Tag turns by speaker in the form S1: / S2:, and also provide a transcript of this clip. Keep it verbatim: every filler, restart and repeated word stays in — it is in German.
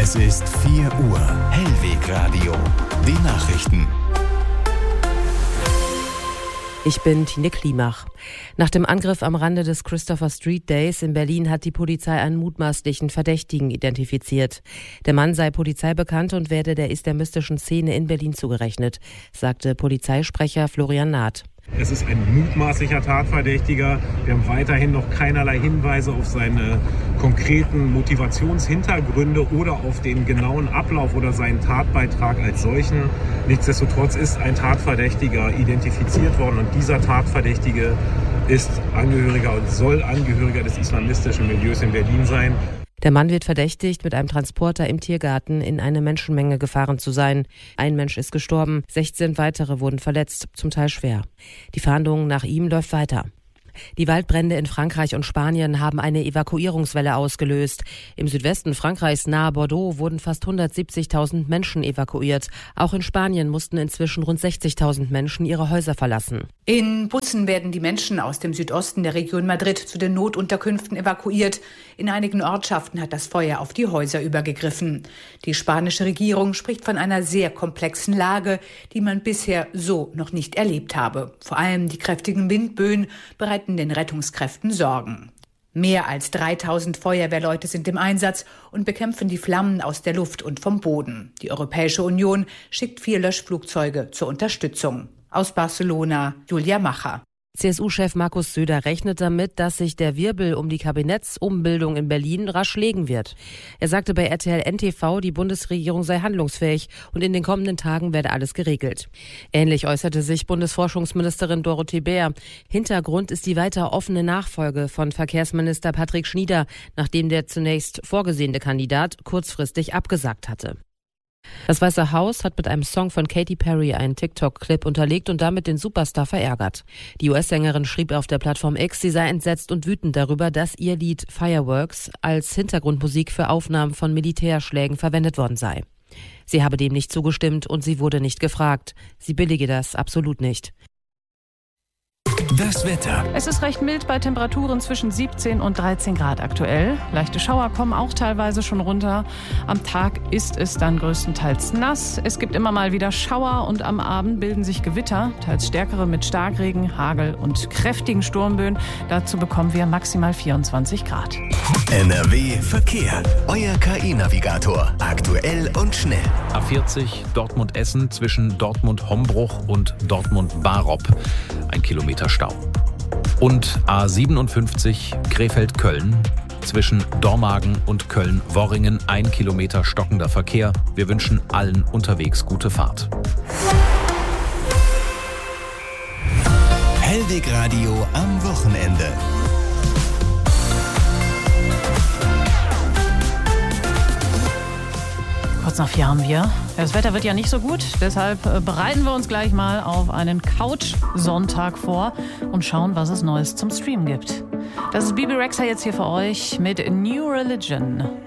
S1: Es ist vier Uhr. Hellwegradio. Die Nachrichten.
S2: Ich bin Tine Klimach. Nach dem Angriff am Rande des Christopher Street Days in Berlin hat die Polizei einen mutmaßlichen Verdächtigen identifiziert. Der Mann sei polizeibekannt und werde der islamistischen Szene in Berlin zugerechnet, sagte Polizeisprecher Florian Naht.
S3: Es ist ein mutmaßlicher Tatverdächtiger. Wir haben weiterhin noch keinerlei Hinweise auf seine konkreten Motivationshintergründe oder auf den genauen Ablauf oder seinen Tatbeitrag als solchen. Nichtsdestotrotz ist ein Tatverdächtiger identifiziert worden und dieser Tatverdächtige ist Angehöriger und soll Angehöriger des islamistischen Milieus in Berlin sein.
S2: Der Mann wird verdächtigt, mit einem Transporter im Tiergarten in eine Menschenmenge gefahren zu sein. Ein Mensch ist gestorben, sechzehn weitere wurden verletzt, zum Teil schwer. Die Fahndung nach ihm läuft weiter. Die Waldbrände in Frankreich und Spanien haben eine Evakuierungswelle ausgelöst. Im Südwesten Frankreichs nahe Bordeaux wurden fast hundertsiebzigtausend Menschen evakuiert. Auch in Spanien mussten inzwischen rund sechzigtausend Menschen ihre Häuser verlassen.
S4: In Bussen werden die Menschen aus dem Südosten der Region Madrid zu den Notunterkünften evakuiert. In einigen Ortschaften hat das Feuer auf die Häuser übergegriffen. Die spanische Regierung spricht von einer sehr komplexen Lage, die man bisher so noch nicht erlebt habe. Vor allem die kräftigen Windböen bereiten den Rettungskräften Sorgen. Mehr als dreitausend Feuerwehrleute sind im Einsatz und bekämpfen die Flammen aus der Luft und vom Boden. Die Europäische Union schickt vier Löschflugzeuge zur Unterstützung. Aus Barcelona, Julia Macher.
S2: C S U-Chef Markus Söder rechnet damit, dass sich der Wirbel um die Kabinettsumbildung in Berlin rasch legen wird. Er sagte bei R T L N T V, die Bundesregierung sei handlungsfähig und in den kommenden Tagen werde alles geregelt. Ähnlich äußerte sich Bundesforschungsministerin Dorothee Bär. Hintergrund ist die weiter offene Nachfolge von Verkehrsminister Patrick Schnieder, nachdem der zunächst vorgesehene Kandidat kurzfristig abgesagt hatte. Das Weiße Haus hat mit einem Song von Katy Perry einen TikTok-Clip unterlegt und damit den Superstar verärgert. Die U S-Sängerin schrieb auf der Plattform X, sie sei entsetzt und wütend darüber, dass ihr Lied Fireworks als Hintergrundmusik für Aufnahmen von Militärschlägen verwendet worden sei. Sie habe dem nicht zugestimmt und sie wurde nicht gefragt. Sie billige das absolut nicht.
S1: Das Wetter.
S5: Es ist recht mild bei Temperaturen zwischen siebzehn und dreizehn Grad aktuell. Leichte Schauer kommen auch teilweise schon runter. Am Tag ist es dann größtenteils nass. Es gibt immer mal wieder Schauer und am Abend bilden sich Gewitter, teils stärkere mit Starkregen, Hagel und kräftigen Sturmböen. Dazu bekommen wir maximal vierundzwanzig Grad.
S1: N R W Verkehr. Euer K I-Navigator. Aktuell und schnell.
S6: A vierzig Dortmund-Essen zwischen Dortmund-Hombruch und Dortmund-Barop. Ein Kilometer Stau. Und A siebenundfünfzig Krefeld-Köln zwischen Dormagen und Köln-Worringen. Ein Kilometer stockender Verkehr. Wir wünschen allen unterwegs gute Fahrt.
S1: Hellwegradio am Wochenende.
S5: Kurz nach vier haben wir. Das Wetter wird ja nicht so gut, deshalb bereiten wir uns gleich mal auf einen Couch-Sonntag vor und schauen, was es Neues zum Streamen gibt. Das ist Bebe Rexha jetzt hier für euch mit New Religion.